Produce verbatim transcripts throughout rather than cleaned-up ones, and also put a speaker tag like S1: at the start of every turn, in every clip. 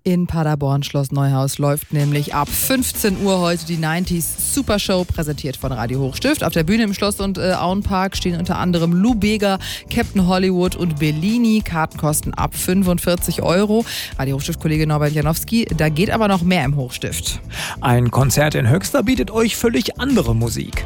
S1: In Paderborn, Schloss Neuhaus, läuft nämlich ab fünfzehn Uhr heute die neunziger Super Show, präsentiert von Radio Hochstift. Auf der Bühne im Schloss- und äh, Auenpark stehen unter anderem Lou Bega, Captain Hollywood und Bellini. Karten kosten ab fünfundvierzig Euro. Radio Hochstift-Kollege Norbert Janowski, da geht aber noch mehr im Hochstift.
S2: Ein Konzert in Höxter bietet euch völlig andere Musik.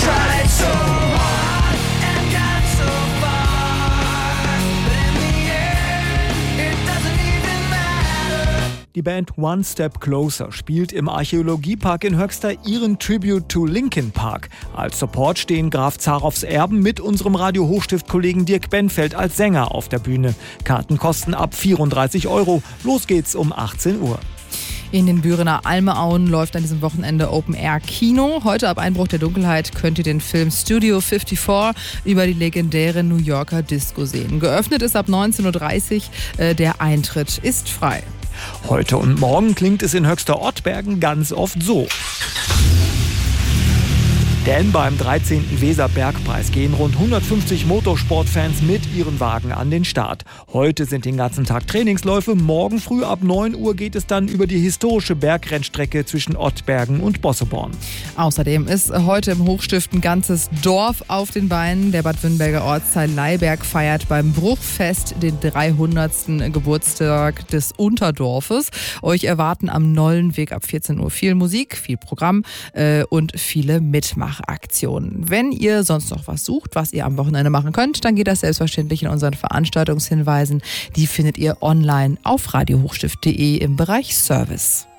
S2: Die Band One Step Closer spielt im Archäologiepark in Höxter ihren Tribute to Linkin Park. Als Support stehen Graf Zarows Erben mit unserem Radio Hochstift-Kollegen Dirk Benfeld als Sänger auf der Bühne. Karten kosten ab vierunddreißig Euro. Los geht's um achtzehn Uhr.
S1: In den Bürener Almeauen läuft an diesem Wochenende Open-Air-Kino. Heute ab Einbruch der Dunkelheit könnt ihr den Film Studio fünfundfünfzig über die legendäre New Yorker Disco sehen. Geöffnet ist ab neunzehn Uhr dreißig. Äh, der Eintritt ist frei.
S2: Heute und morgen klingt es in Höxter-Ottbergen ganz oft so. Denn beim dreizehnten Weser-Bergpreis gehen rund hundertfünfzig Motorsportfans mit ihren Wagen an den Start. Heute sind den ganzen Tag Trainingsläufe, morgen früh ab neun Uhr geht es dann über die historische Bergrennstrecke zwischen Ottbergen und Bosseborn.
S1: Außerdem ist heute im Hochstift ein ganzes Dorf auf den Beinen. Der Bad Württemberger Ortsteil Leiberg feiert beim Bruchfest den dreihundertsten Geburtstag des Unterdorfes. Euch erwarten am Nollenweg ab vierzehn Uhr viel Musik, viel Programm äh, und viele Mitmacher. Aktionen. Wenn ihr sonst noch was sucht, was ihr am Wochenende machen könnt, dann geht das selbstverständlich in unseren Veranstaltungshinweisen. Die findet ihr online auf radio hochstift punkt de im Bereich Service.